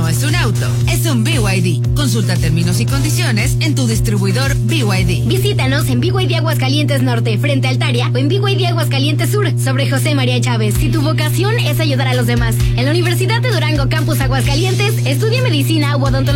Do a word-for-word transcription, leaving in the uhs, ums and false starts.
no es un auto, es un B Y D. Consulta términos y condiciones en tu distribuidor B Y D. Visítanos en B Y D Aguascalientes Norte, frente a Altaria, o en B Y D Aguascalientes Sur, sobre José María Chávez. Si tu vocación es ayudar a los demás, en la Universidad de Durango Campus Aguascalientes, estudia medicina o odontología